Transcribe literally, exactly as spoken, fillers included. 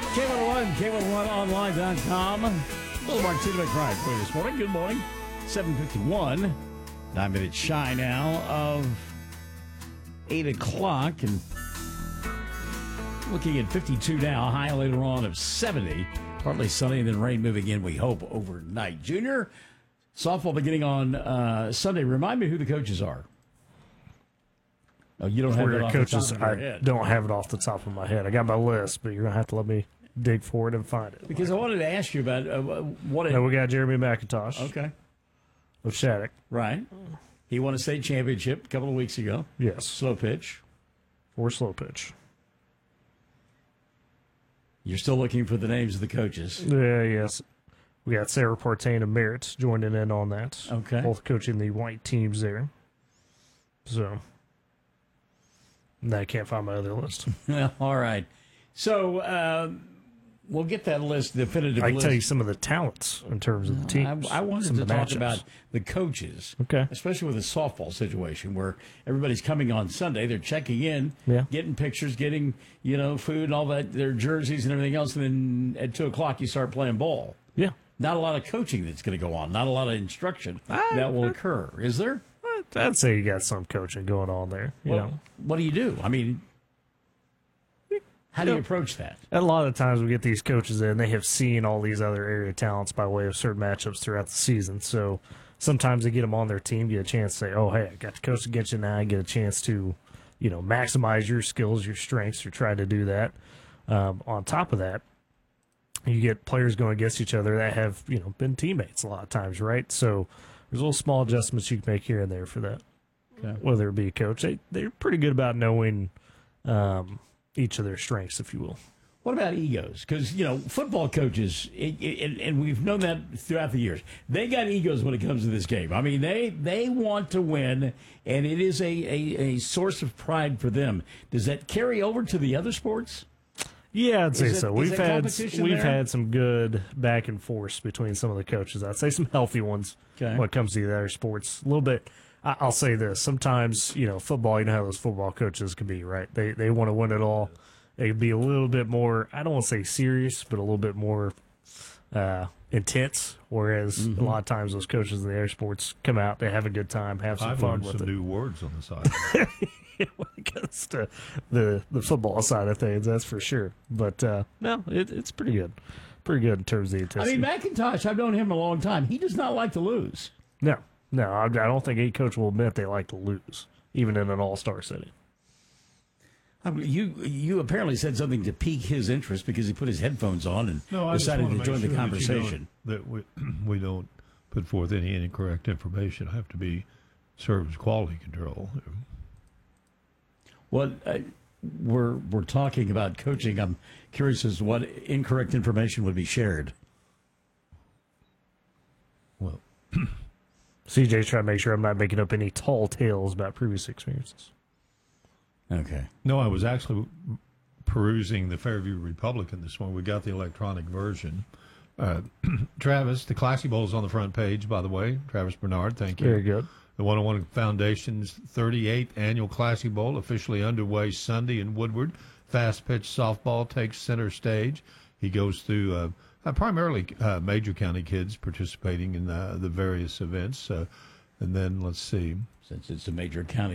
K one oh one, K one oh one online dot com. A little Martina McBride for you this morning. Good morning. seven fifty-one. Nine minutes shy now of eight o'clock. And looking at fifty-two now. High later on of seventy. Partly sunny and then rain moving in, we hope, overnight. Junior, softball beginning on uh, Sunday. Remind me who the coaches are. Oh, you don't have We're it off coaches. the top of your I head. don't have it off the top of my head. I got my list, but you're gonna have to let me dig for it and find it. Because I wanted to ask you about uh, what it... No, we got Jeremy McIntosh Okay. of Shattuck. Right. He won a state championship a couple of weeks ago. Yes, Slow pitch. for slow pitch. You're still looking for the names of the coaches. Yeah, yes. We got Sarah Partain of Merritt joining in on that. Okay. Both coaching the white teams there. So, no, I can't find my other list. All right. So uh, we'll get that list, definitive I can list. tell you some of the talents in terms of the teams. I, I wanted some to of the talk matchups. about the coaches, Okay. especially with the softball situation where everybody's coming on Sunday. They're checking in, Yeah. getting pictures, getting you know food and all that, their jerseys and everything else. And then at two o'clock, you start playing ball. Yeah. Not a lot of coaching that's going to go on. Not a lot of instruction that will occur. Is there? I'd say you got some coaching going on there. You Well, know, what do you do? I mean, how do you Yeah. approach that? a lot of times we get these coaches in, they have seen all these other area talents by way of certain matchups throughout the season. So sometimes they get them on their team, get a chance to say, oh, hey, I got to coach against you now. I get a chance to, you know, maximize your skills, your strengths, or try to do that. Um, on top of that, you get players going against each other that have, you know, been teammates a lot of times, right? So there's little small adjustments you can make here and there for that. Okay. Whether it be a coach, they, they're pretty good about knowing um, each of their strengths, if you will. What about egos? Because, you know, football coaches, it, it, and we've known that throughout the years, they got egos when it comes to this game. I mean, they they want to win, and it is a, a, a source of pride for them. Does that carry over to the other sports? Yeah, I'd say Is it- so. is We've there had competition we've there? had some good back and forth between some of the coaches. I'd say some healthy ones Okay. when it comes to the other sports. A little bit. I- I'll say this: sometimes, you know, football. You know how those football coaches can be, right? They they want to win it all. They can be a little bit more. I don't want to say serious, but a little bit more uh, intense. Whereas Mm-hmm. a lot of times those coaches in the other sports come out, they have a good time, have some I've fun learned with some it. new words on the side. When it comes to the the football side of things, that's for sure. But uh, no, it, it's pretty good, pretty good in terms of the I intensity. mean, McIntosh, I've known him a long time. He does not like to lose. no, no, I, I don't think any coach will admit they like to lose, even in an all-star setting. I mean, you you apparently said something to pique his interest because he put his headphones on and No, I just decided wanna to make join the sure that you conversation. know That, we, we don't put forth any incorrect information. I have to be served as quality control. What uh, we're we're talking about coaching. I'm curious as to what incorrect information would be shared. Well, C J's trying to make sure I'm not making up any tall tales about previous experiences. Okay. no, I was actually perusing the Fairview Republican this morning. We got the electronic version. Uh, Travis, the Classy Bowl is on the front page, by the way. Travis Bernard, thank you. Very good. The one oh one Foundation's thirty-eighth Annual Classy Bowl officially underway Sunday in Woodward. Fast pitch softball takes center stage. He goes through uh, uh, primarily uh, Major County kids participating in uh, the various events. Uh, and then, let's see. Since it's a major county.